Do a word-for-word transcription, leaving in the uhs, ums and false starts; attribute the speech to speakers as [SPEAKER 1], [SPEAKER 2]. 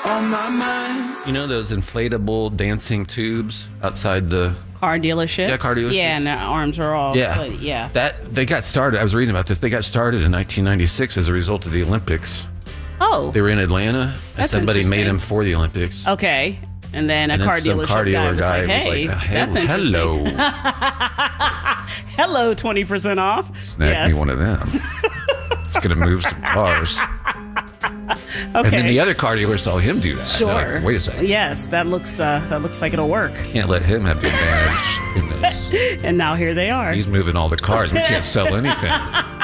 [SPEAKER 1] on my mind.
[SPEAKER 2] You know those inflatable dancing tubes outside the
[SPEAKER 3] Car dealerships.
[SPEAKER 2] Yeah, car dealerships.
[SPEAKER 3] Yeah, and the arms are all.
[SPEAKER 2] yeah
[SPEAKER 3] Yeah.
[SPEAKER 2] that they got started. I was reading about this. They got started in nineteen ninety-six as a result of the Olympics.
[SPEAKER 3] Oh.
[SPEAKER 2] They were in Atlanta, and
[SPEAKER 3] That's
[SPEAKER 2] somebody made
[SPEAKER 3] interesting.
[SPEAKER 2] them for the Olympics.
[SPEAKER 3] Okay. And then a
[SPEAKER 2] And then
[SPEAKER 3] car
[SPEAKER 2] some
[SPEAKER 3] dealership
[SPEAKER 2] car dealer
[SPEAKER 3] guy was
[SPEAKER 2] guy
[SPEAKER 3] like, hey,
[SPEAKER 2] was like, "Hey,
[SPEAKER 3] that's interesting.
[SPEAKER 2] hello,
[SPEAKER 3] Hello, twenty percent off.
[SPEAKER 2] snag
[SPEAKER 3] Yes.
[SPEAKER 2] me one of them. It's gonna move some cars."
[SPEAKER 3] Okay.
[SPEAKER 2] And then the other car dealer saw him do that. They're
[SPEAKER 3] Sure.
[SPEAKER 2] like, wait a second.
[SPEAKER 3] Yes, that looks uh, that looks like it'll work.
[SPEAKER 2] Can't let him have the advantage in this.
[SPEAKER 3] And now here they are.
[SPEAKER 2] He's moving all the cars. We can't sell anything.